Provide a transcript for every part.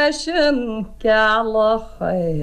Sin galach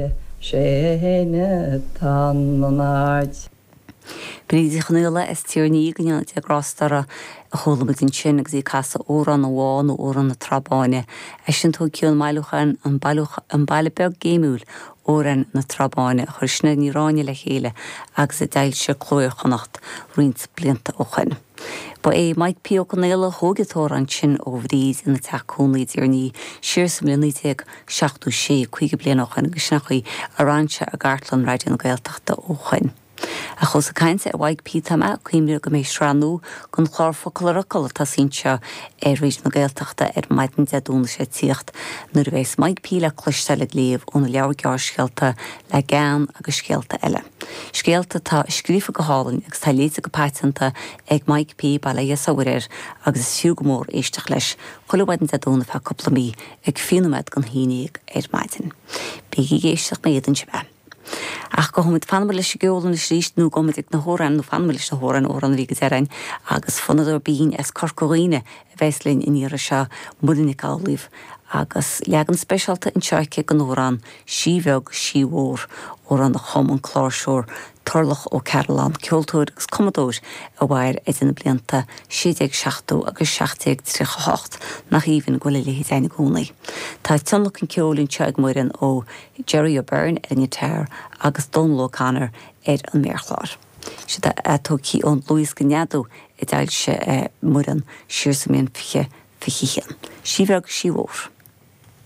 séine tannaid. Bríd chanúla is tíorní gneanna ag grástar a cholamid in sin agus í casa óran na bháin óran na trabáine. Sin tú ciún mailuchan an bailibeg géimúil óran na trabáine a chuisna ní ráine le chéile agus a dail se chlóirchanacht rint blianta ó chuin. Ba é Mike Pio Connéla hógatóir an sin ó bhríd ina teachúnaí tíorní siir sa mlíteag 76 chuige bliana ó chuin agus nach chuí a ranse a gartlan ráidir na Gaeltachta ó chuin. A chus a cainte a bhaig pítama cuimir go mééis ranú gon chlár focalarachal tá sínse rééis na Gaeltachta maidin deúna sé tíocht nuair bhééis Mike Pí le cluiste le léomh óna leabhar scialta le gaan agus scialta eile. Scialta tá scrífa go hálainn agus tá léite go páitanta ag Mike Pí bailla saoirir agus siú go mór éisteach leis choilehhaidin deúna fe coppla mí ag fiúnaid gon hííag maidin. Bíí géisteach na iad an sibbe. Ach go thumid fanmar leis geolann is ríist nó gomid ag na hóran nó fanmar leis na hóran óran rígus éirein agus fanadar bín as corcoíine bheitslinn in íra se murinnicálíh agus leagan speisialta in seaice an órán síbheag síhór óran na choman chláirseoir torlach ó Carolan ceoltóir agus commodóir a bhair na blianta 7 agus 7 nach híhann go le léhéine gúnaí. Tá tunlach an ceolinn teag muirin ó Jerry O'Byrne in teir agus Don Locaner an méarchláir. Si atóí ón Louis Gneadú i dail se muirin siir sa mion fiche fichichen. Síbheag síhór.